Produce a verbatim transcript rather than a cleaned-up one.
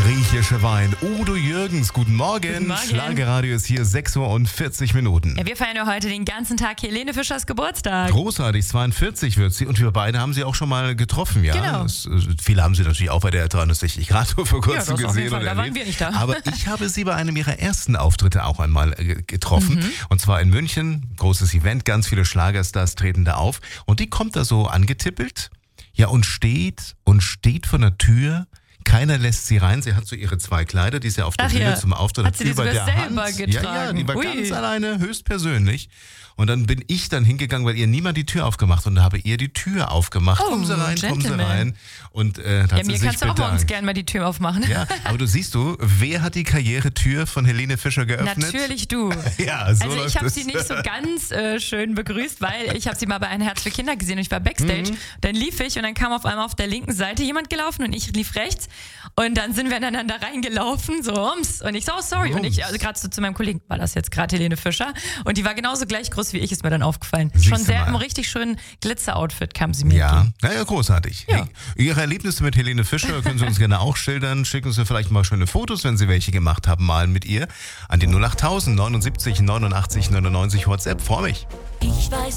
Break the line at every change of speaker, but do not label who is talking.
Griechische Wein. Udo Jürgens, guten Morgen.
Guten Morgen.
Schlagerradio ist hier, sechs Uhr und vierzig Minuten.
Ja, wir feiern ja heute den ganzen Tag Helene Fischers Geburtstag.
Großartig, zweiundvierzig wird sie und wir beide haben sie auch schon mal getroffen, ja.
Genau.
Das, viele haben sie natürlich auch bei der dreihundertsechzig Grad vor kurzem
Ja, das auf jeden
gesehen.
Fall,
oder
da waren
erlebt.
wir nicht da.
Aber ich habe sie bei einem ihrer ersten Auftritte auch einmal äh, getroffen.
Mhm.
Und zwar in München, großes Event, ganz viele Schlagerstars treten da auf. Und die kommt da so angetippelt, ja, und steht und steht vor der Tür. Keiner lässt sie rein. Sie hat so ihre zwei Kleider, die sie auf der
Ach
Bühne
ja.
zum Auftritt
Hat sie die
über
sogar
der
selber
Hand.
getragen?
Ja, ja, die war
Ui.
ganz alleine, höchstpersönlich. Und dann bin ich dann hingegangen, weil ihr niemand die Tür aufgemacht und habe ihr die Tür aufgemacht.
Oh,
kommen Sie rein, kommen Sie
Gentleman.
rein. Und äh, hat
Ja,
sie
mir
sich
kannst du auch
bedankt.
mal uns gerne mal die Tür aufmachen.
Ja, aber du siehst du, wer hat die Karrieretür von Helene Fischer geöffnet?
Natürlich du.
Ja, so
Also ich
läuft
habe
es.
sie nicht so ganz äh, schön begrüßt, weil ich habe sie mal bei Ein Herz für Kinder gesehen und ich war Backstage.
Mhm.
Dann lief ich und dann kam auf einmal auf der linken Seite jemand gelaufen und ich lief rechts und dann sind wir ineinander reingelaufen, so ums. Und ich so, oh sorry. Und ich also gerade so zu meinem Kollegen, war das jetzt gerade Helene Fischer? Und die war genauso gleich groß wie ich, ist mir dann aufgefallen.
Siehst
Schon
du
sehr
mal.
im richtig schönen Glitzer-Outfit kam sie mir
Ja,
entgegen.
naja, großartig.
Ja.
Hey, Ihre Erlebnisse mit Helene Fischer können Sie uns gerne auch schildern. Schicken Sie vielleicht mal schöne Fotos, wenn Sie welche gemacht haben, mal mit ihr an die null achttausend neunundsiebzig neunundachtzig neunundneunzig WhatsApp. Freue mich.
Ich weiß